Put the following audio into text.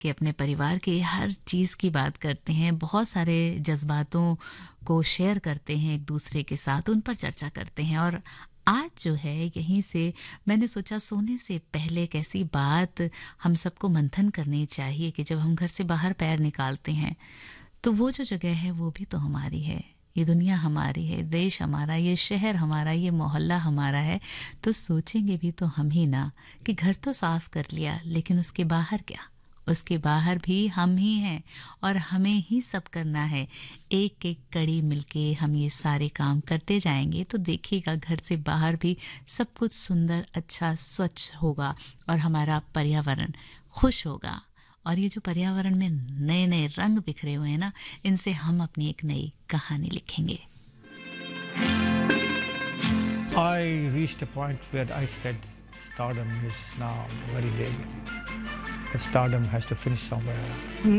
कि अपने परिवार के हर चीज़ की बात करते हैं, बहुत सारे जज़्बातों को शेयर करते हैं एक दूसरे के साथ, उन पर चर्चा करते हैं। और आज जो है यहीं से मैंने सोचा सोने से पहले एक ऐसी बात हम सबको मंथन करनी चाहिए कि जब हम घर से बाहर पैर निकालते हैं तो वो जो जगह है वो भी तो हमारी है, ये दुनिया हमारी है, देश हमारा, ये शहर हमारा, ये मोहल्ला हमारा है। तो सोचेंगे भी तो हम ही ना कि घर तो साफ कर लिया, लेकिन उसके बाहर क्या? उसके बाहर भी हम ही हैं और हमें ही सब करना है। एक एक कड़ी मिलके हम ये सारे काम करते जाएंगे तो देखिएगा घर से बाहर भी सब कुछ सुंदर, अच्छा, स्वच्छ होगा और हमारा पर्यावरण खुश होगा। और ये जो पर्यावरण में नए नए रंग बिखरे हुए हैं ना, इनसे हम अपनी एक नई कहानी लिखेंगे। I reached a point where I said stardom is now very big. Stardom has to finish somewhere.